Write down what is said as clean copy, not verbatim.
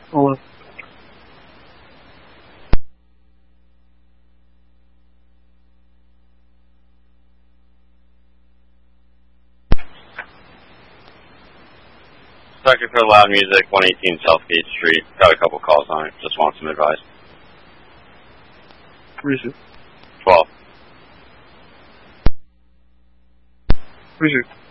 Hello. Second for Loud Music, 118 Southgate Street. Got a couple calls on it. Just want some advice. 36. 12. 36.